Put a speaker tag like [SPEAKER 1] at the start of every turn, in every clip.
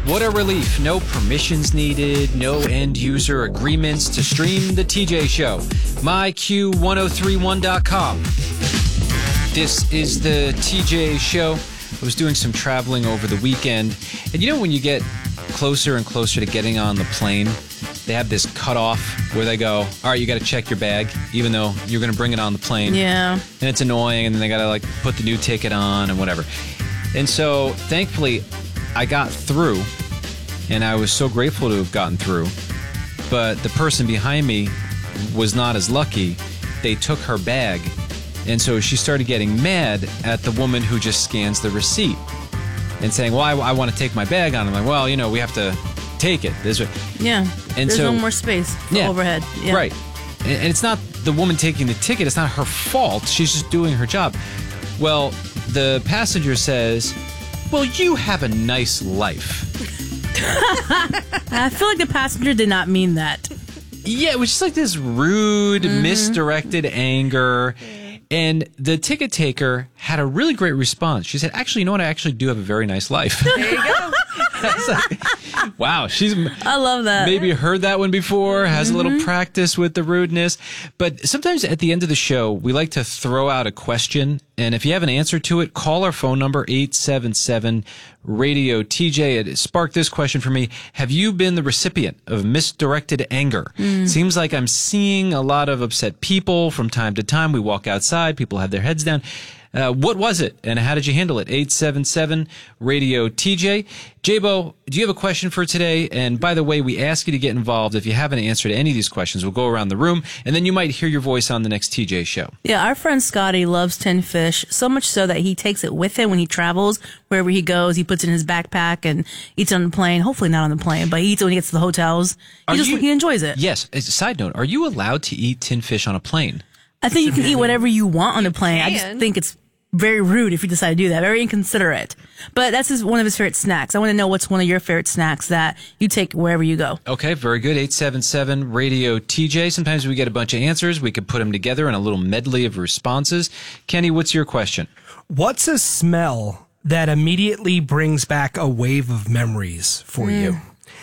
[SPEAKER 1] What a relief. No permissions needed, no end-user agreements to stream The TJ Show. MyQ1031.com. This is The TJ Show. I was doing some traveling over the weekend, and you know when you get closer and closer to getting on the plane, they have this cutoff where they go, all right, you got to check your bag, even though you're going to bring it on the plane.
[SPEAKER 2] Yeah.
[SPEAKER 1] And it's annoying, and then they got to like put the new ticket on and whatever. And so, thankfully, I got through, and I was so grateful to have gotten through. But the person behind me was not as lucky. They took her bag, and so she started getting mad at the woman who just scans the receipt and saying, well, I want to take my bag on. I'm like, well, you know, we have to take it.
[SPEAKER 2] Yeah.
[SPEAKER 1] And
[SPEAKER 2] there's
[SPEAKER 1] so,
[SPEAKER 2] no more space for overhead. Yeah.
[SPEAKER 1] Right. And it's not the woman taking the ticket. It's not her fault. She's just doing her job. Well, the passenger says, well, you have a nice life.
[SPEAKER 2] I feel like the passenger did not mean that.
[SPEAKER 1] Yeah, it was just like this rude, misdirected anger. And the ticket taker had a really great response. She said, actually, you know what? I actually do have a very nice life.
[SPEAKER 3] There you go.
[SPEAKER 1] Like, wow,
[SPEAKER 2] I love that.
[SPEAKER 1] Maybe heard that one before, has a little practice with the rudeness. But sometimes at the end of the show, we like to throw out a question. And if you have an answer to it, call our phone number, 877-RADIO-TJ. It sparked this question for me. Have you been the recipient of misdirected anger? Seems like I'm seeing a lot of upset people from time to time. We walk outside, people have their heads down. What was it, and how did you handle it? 877-RADIO-TJ. Jabo, do you have a question for today? And by the way, we ask you to get involved. If you have an answer to any of these questions, we'll go around the room, and then you might hear your voice on the next TJ Show.
[SPEAKER 2] Yeah, our friend Scotty loves tin fish, so much so that he takes it with him when he travels. Wherever he goes, he puts it in his backpack and eats it on the plane. Hopefully not on the plane, but he eats it when he gets to the hotels. He enjoys it.
[SPEAKER 1] Yes. As a side note, are you allowed to eat tin fish on a plane?
[SPEAKER 2] I think you can eat whatever you want on the plane. I just think it's very rude if you decide to do that. Very inconsiderate. But that's one of his favorite snacks. I want to know what's one of your favorite snacks that you take wherever you go.
[SPEAKER 1] Okay, very good. 877-RADIO-TJ. Sometimes we get a bunch of answers. We could put them together in a little medley of responses. Kenny, what's your question?
[SPEAKER 4] What's a smell that immediately brings back a wave of memories for you?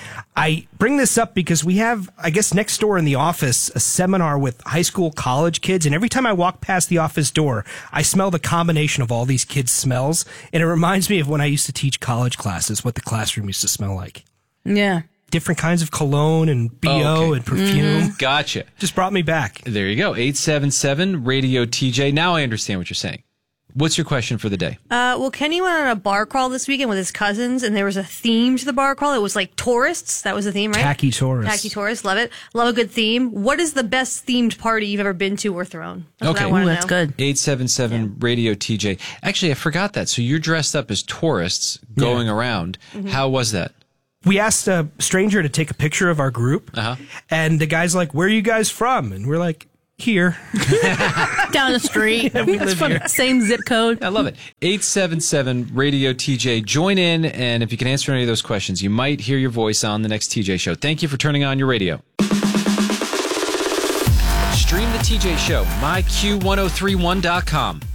[SPEAKER 4] I bring this up because we have, I guess, next door in the office, a seminar with high school, college kids. And every time I walk past the office door, I smell the combination of all these kids' smells. And it reminds me of when I used to teach college classes, what the classroom used to smell like.
[SPEAKER 2] Yeah.
[SPEAKER 4] Different kinds of cologne and BO and perfume.
[SPEAKER 1] Gotcha.
[SPEAKER 4] Just brought me back.
[SPEAKER 1] There you go. 877-RADIO-TJ. Now I understand what you're saying. What's your question for the day?
[SPEAKER 3] Well, Kenny went on a bar crawl this weekend with his cousins, and there was a theme to the bar crawl. It was like tourists. That was the theme, right?
[SPEAKER 4] Tacky tourists.
[SPEAKER 3] Tacky tourists. Love it. Love a good theme. What is the best themed party you've ever been to or thrown? That's
[SPEAKER 1] Okay.
[SPEAKER 3] what I wanna
[SPEAKER 2] That's
[SPEAKER 3] know.
[SPEAKER 2] good.
[SPEAKER 1] 877-RADIO-TJ. Actually, I forgot that. So you're dressed up as tourists going around. How was that?
[SPEAKER 4] We asked a stranger to take a picture of our group. And the guy's like, where are you guys from? And we're like, here.
[SPEAKER 2] Down the street.
[SPEAKER 4] We live here.
[SPEAKER 2] Same zip code.
[SPEAKER 1] I love it. 877-RADIO-TJ. Join in, and if you can answer any of those questions, you might hear your voice on the next TJ Show. Thank you for turning on your radio. Stream the TJ Show, myQ1031.com.